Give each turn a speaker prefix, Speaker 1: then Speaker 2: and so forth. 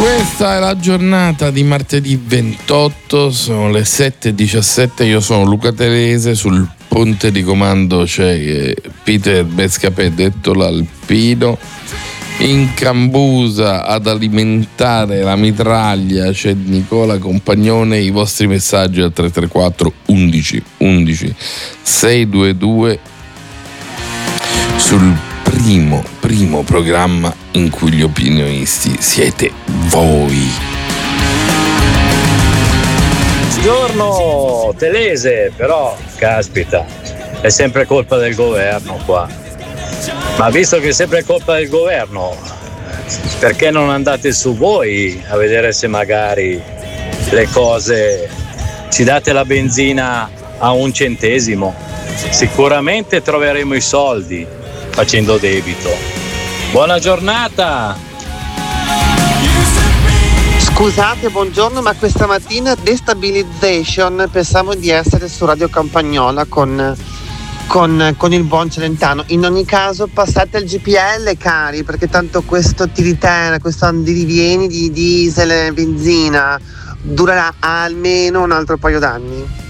Speaker 1: Questa è la giornata di martedì 28, sono le 7:17, io sono Luca Telese, sul ponte di comando c'è Peter Bescapè, detto l'Alpino, in cambusa ad alimentare la mitraglia c'è Nicola Compagnone. I vostri messaggi al 334 11 11 622 sul primo programma in cui gli opinionisti siete voi.
Speaker 2: Buongiorno Telese, però caspita, è sempre colpa del governo qua. Ma visto che è sempre colpa del governo, perché non andate su voi a vedere se magari le cose, ci date la benzina a 1 centesimo? Sicuramente troveremo i soldi facendo debito. Buona giornata!
Speaker 3: Scusate, buongiorno, ma questa mattina Destabilization pensavo di essere su Radio Campagnola con il buon Celentano. In ogni caso passate al GPL, cari, perché tanto questo tiritera, questo andirivieni di diesel e benzina durerà almeno un altro paio d'anni.